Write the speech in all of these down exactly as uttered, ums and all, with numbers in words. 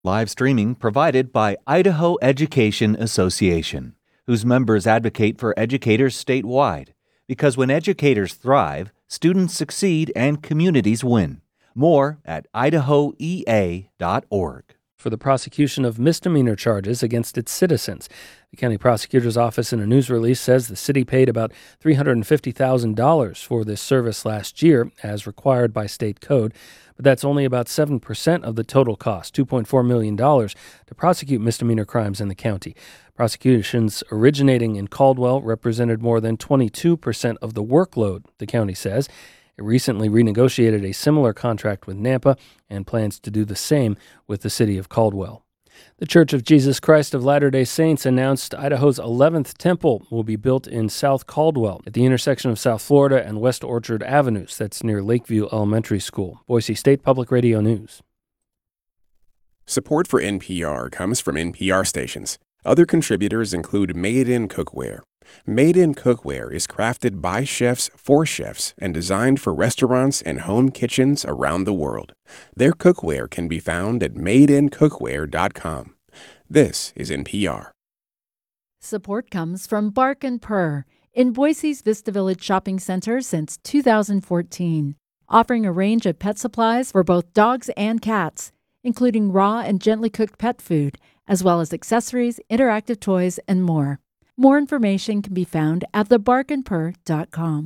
Live streaming provided by Idaho Education Association, whose members advocate for educators statewide. Because when educators thrive, students succeed and communities win. More at idaho e a dot org. For the prosecution of misdemeanor charges against its citizens. The county prosecutor's office in a news release says the city paid about three hundred fifty thousand dollars for this service last year, as required by state code. But that's only about seven percent of the total cost, two point four million dollars, to prosecute misdemeanor crimes in the county. Prosecutions originating in Caldwell represented more than twenty-two percent of the workload, the county says. It recently renegotiated a similar contract with Nampa and plans to do the same with the city of Caldwell. The Church of Jesus Christ of Latter-day Saints announced Idaho's eleventh temple will be built in South Caldwell at the intersection of South Florida and West Orchard Avenues. That's near Lakeview Elementary School. Boise State Public Radio News. Support for N P R comes from N P R stations. Other contributors include Made in Cookware. Made in Cookware is crafted by chefs for chefs and designed for restaurants and home kitchens around the world. Their cookware can be found at made in cookware dot com. This is N P R. Support comes from Bark and Purr in Boise's Vista Village Shopping Center since two thousand fourteen, offering a range of pet supplies for both dogs and cats, including raw and gently cooked pet food, as well as accessories, interactive toys, and more. More information can be found at the bark and purr dot com.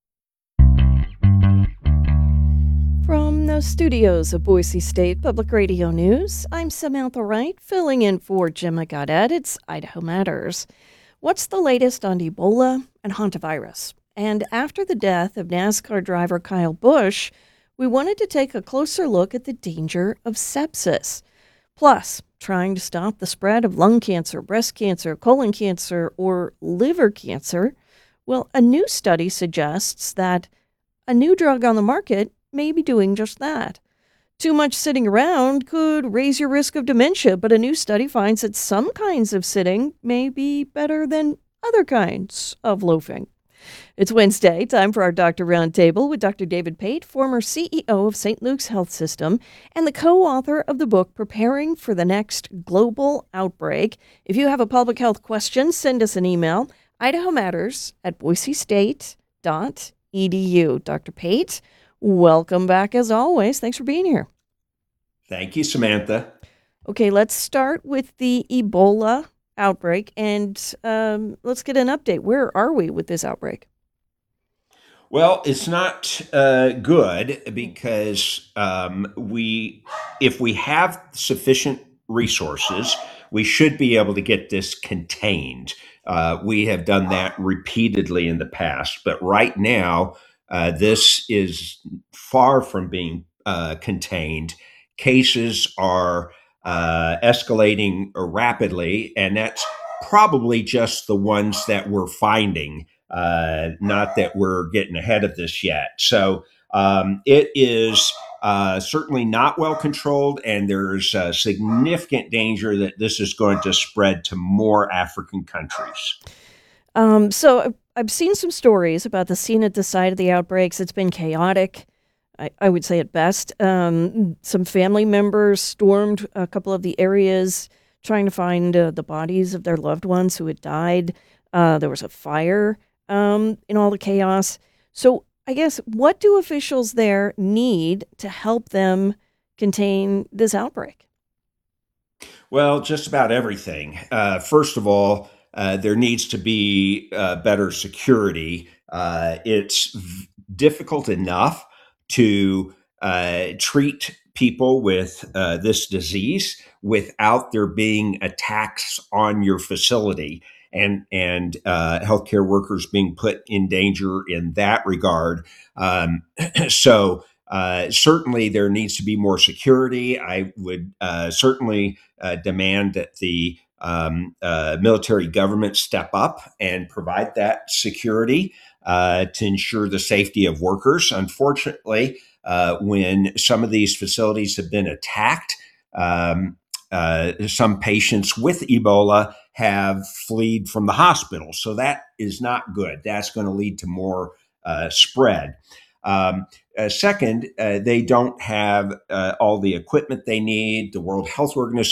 From the studios of Boise State Public Radio News, I'm Samantha Wright, filling in for Gemma Goddard. It's Idaho Matters. What's the latest on Ebola and hantavirus? And after the death of NASCAR driver Kyle Busch, we wanted to take a closer look at the danger of sepsis. Plus, trying to stop the spread of lung cancer, breast cancer, colon cancer, or liver cancer. Well, a new study suggests that a new drug on the market may be doing just that. Too much sitting around could raise your risk of dementia, but a new study finds that some kinds of sitting may be better than other kinds of loafing. It's Wednesday, time for our Doctor Roundtable with Doctor David Pate, former C E O of Saint Luke's Health System and the co-author of the book Preparing for the Next Global Outbreak. If you have a public health question, send us an email, idaho matters at boise state dot e d u. Doctor Pate, welcome back as always. Thanks for being here. Thank you, Samantha. Okay, let's start with the Ebola outbreak, and um, let's get an update. Where are we with this outbreak? Well, it's not uh, good because um, we, if we have sufficient resources, we should be able to get this contained. Uh, we have done that repeatedly in the past, but right now, uh, this is far from being uh, contained. Cases are uh, escalating rapidly, and that's probably just the ones that we're finding, uh, not that we're getting ahead of this yet. So um, it is uh, certainly not well controlled, and there's a significant danger that this is going to spread to more African countries. Um, so I've seen some stories about the scene at the site of the outbreaks. It's been chaotic, I, I would say at best. Um, some family members stormed a couple of the areas trying to find uh, the bodies of their loved ones who had died. Uh, there was a fire um, in all the chaos. So I guess, what do officials there need to help them contain this outbreak? Well, just about everything. Uh, first of all, uh, there needs to be uh, better security. Uh, it's v- difficult enough to uh, treat people with uh, this disease without there being attacks on your facility and and uh, healthcare workers being put in danger in that regard. Um, so uh, certainly there needs to be more security. I would uh, certainly uh, demand that the um, uh, military government step up and provide that security uh, to ensure the safety of workers. Unfortunately, uh, when some of these facilities have been attacked, um, uh, some patients with Ebola have fled from the hospital. So that is not good. That's going to lead to more uh, spread. Um, Uh, second, uh, they don't have uh, all the equipment they need. The World Health Organization